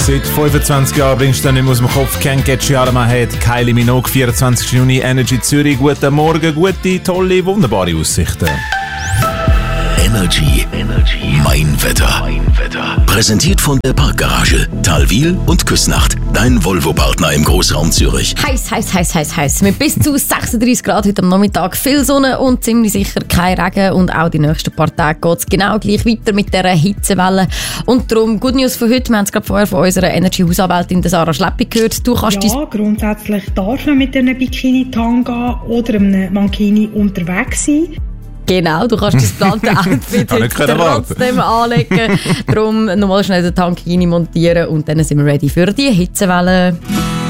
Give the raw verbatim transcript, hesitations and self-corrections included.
Seit fünfundzwanzig Jahren bringst du dann nicht mehr aus dem Kopf. Can't Get You Out of My Head. Kylie Minogue, vierundzwanzigsten Juni, Energy Zürich. Guten Morgen, gute, tolle, wunderbare Aussichten. Energy, Energy, mein Wetter. Mein Wetter. Präsentiert von der Parkgarage, Thalwil und Küsnacht. Dein Volvo-Partner im Großraum Zürich. Heiß, heiß, heiß, heiß, heiß. Mit bis zu sechsunddreißig Grad heute am Nachmittag. Viel Sonne und ziemlich sicher kein Regen. Und auch die nächsten paar Tage geht es genau gleich weiter mit dieser Hitzewelle. Und darum, Good News für heute. Wir haben es gerade vorher von unserer Energy-Hausanwältin Sarah Schleppi gehört. Du kannst ja, grundsätzlich darf man mit einem Bikini-Tanga oder einem Mankini unterwegs sein. Genau, du kannst das geplante Outfit heute trotzdem anlegen. Darum nochmal schnell den Tankini montieren und dann sind wir ready für die Hitzewelle.